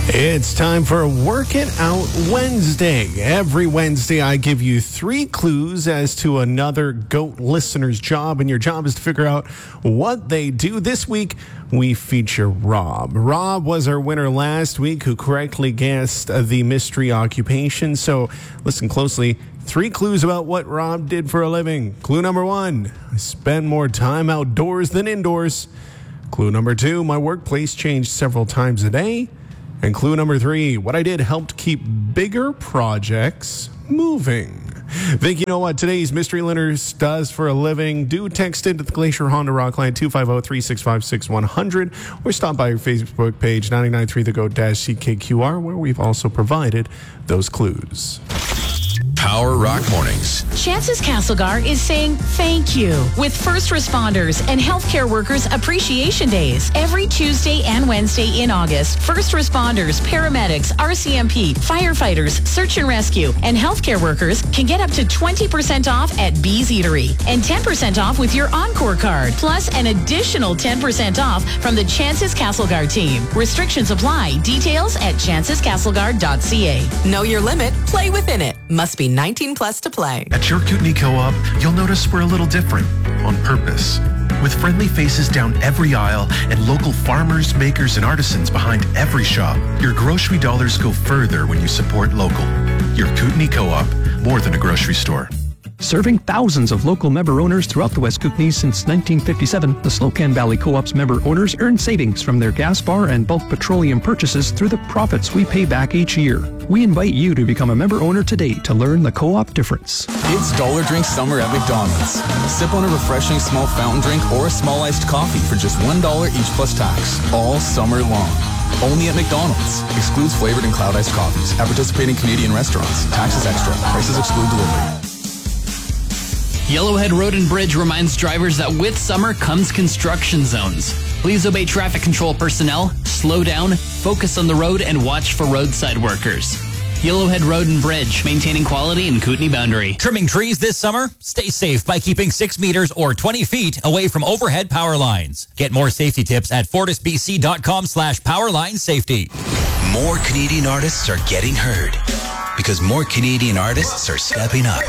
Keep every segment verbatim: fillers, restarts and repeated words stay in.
It's time for Work It Out Wednesday. Every Wednesday, I give you three clues as to another GOAT listener's job, and your job is to figure out what they do. This week, we feature Rob. Rob was our winner last week who correctly guessed the mystery occupation. So listen closely. Three clues about what Rob did for a living. Clue number one, I spend more time outdoors than indoors. Clue number two, my workplace changed several times a day. And clue number three, what I did helped keep bigger projects moving. Think you know what today's Mystery Learners does for a living? Do text into the Glacier Honda Rock line two five zero, three six five, six one zero zero or stop by our Facebook page ninety-nine point three The Goat C K Q R, where we've also provided those clues. Power Rock Mornings. Chances Castlegar is saying thank you with first responders and healthcare workers appreciation days every Tuesday and Wednesday in August. First responders, paramedics, R C M P, firefighters, search and rescue, and healthcare workers can get up to twenty percent off at Bee's Eatery and ten percent off with your Encore card, plus an additional ten percent off from the Chances Castlegar team. Restrictions apply. Details at chances castlegar dot c a. Know your limit, play within it. Must be nineteen plus to play. At your Kootenai Co-op, you'll notice we're a little different on purpose. With friendly faces down every aisle and local farmers, makers, and artisans behind every shop, your grocery dollars go further when you support local. Your Kootenai Co-op, more than a grocery store. Serving thousands of local member owners throughout the West Kootenay since nineteen fifty-seven, the Slocan Valley Co-op's member owners earn savings from their gas bar and bulk petroleum purchases through the profits we pay back each year. We invite you to become a member owner today to learn the co-op difference. It's Dollar Drink Summer at McDonald's. Sip on a refreshing small fountain drink or a small iced coffee for just one dollar each plus tax, all summer long. Only at McDonald's. Excludes flavored and cloud iced coffees at participating Canadian restaurants. Taxes extra. Prices exclude delivery. Yellowhead Road and Bridge reminds drivers that with summer comes construction zones. Please obey traffic control personnel, slow down, focus on the road, and watch for roadside workers. Yellowhead Road and Bridge, maintaining quality in Kootenai boundary. Trimming trees this summer? Stay safe by keeping six meters or twenty feet away from overhead power lines. Get more safety tips at fortisbc.com slash powerline safety. More Canadian artists are getting heard because more Canadian artists are stepping up.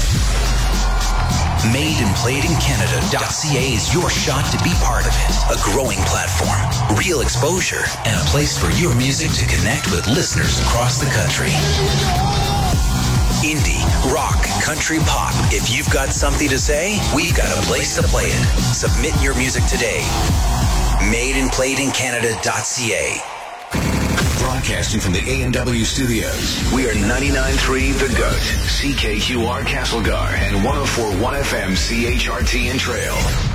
Made and Played in Canada dot c a is your shot to be part of it. A growing platform, real exposure, and a place for your music to connect with listeners across the country. Indie, rock, country, pop. If you've got something to say, we've got a place to play it. Submit your music today. Made and Played in Canada dot c a. Broadcasting from the A and W studios, we are ninety-nine point three The Goat, C K Q R Castlegar, and one oh four point one F M C H R T and Trail.